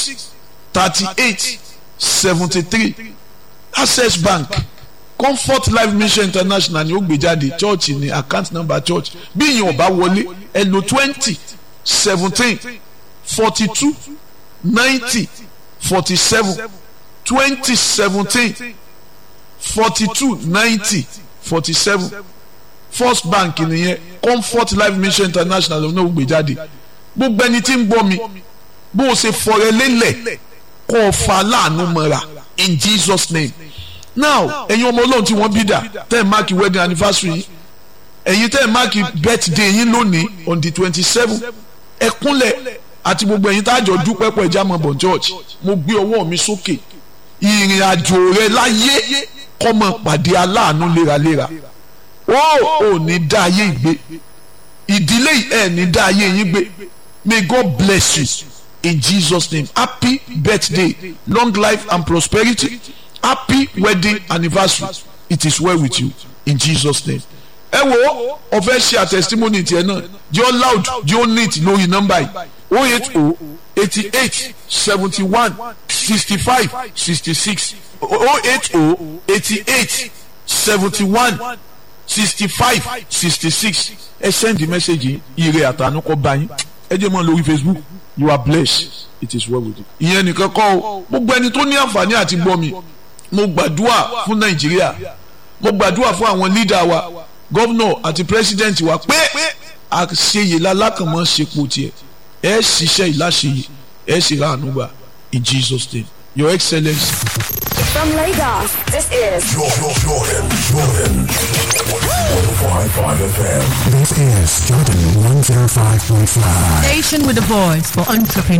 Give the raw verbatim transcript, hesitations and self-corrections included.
six thirty-eight seventy-three. Access Bank Comfort Life Mission International ni ó gbé jáde, church ni account number church. Bí ìyẹn ò bá wọlé ẹ lò twenty seventeen forty-two ninety forty-seven twenty seventeen forty-two ninety forty-seven. First Bank nìyẹn, Comfort Life Mission International ló náà gbé jáde. Gbogbo ẹni tí ń gbọ́ mi bó o ṣe fọrẹ lélẹ̀ kó o fa láàánú mọ́ra in Jesus name. Now ẹ̀yin ọmọ Ọlọ́run tí wọ́n bí dà tẹ́ ẹ̀ máàkì wedding anniversary yìí, ẹ̀yin tẹ́ ẹ̀ máàkì birthday yín lónìí on the twenty seven, ẹ kúnlẹ̀ àti gbogbo ẹ̀yin tá a jọ dúpẹ́ pọ̀ ẹja mọ̀ bọ̀ church. Mo gbé ọwọ́ mi sókè, ìrìn àjò rẹ láyé kó máa pàdé aláàánú léraléra. ó ò ní dá ayé ìgbé, ìdílé ẹ̀ ní dá ayé yín gbé. May God bless you in Jesus name. Happy birthday, long life and prosperity. Happy wedding anniversary. It is well with you in Jesus name. Ẹ wo ọ̀fẹ́ ṣe a testimony tiẹ̀ náà jẹ́ loud jẹ́ neat lórí nọ́mbà yìí oh eight oh eighty-eight seventy-one sixty-five sixty-six oh eight oh eighty-eight seventy-one sixty-five sixty-six. Ẹ send the message ire àtànú kọ bá yín. Ẹ jẹ́ mọ́ lórí Facebook. You are blessed. It is well with you. Ìyẹn nìkan kọ́ o, gbogbo ẹni tó ní àǹfààní àti gbọ́ mi, mo gbàdúrà fún Nàìjíríà, mo gbàdúrà fún àwọn leader wa, governor àti president wa pé àṣeyè lálákànmọ́ ṣepò tiẹ̀, ẹ ṣiṣẹ́ ìláṣeyè, ẹ sì ra àánú gbà in Jesus name. Your Excellency. From Lagos, this is Jordan, Jordan, Jordan. one oh five point five F M. This is Jordan one oh five point five. Station with a voice for entrepreneurs.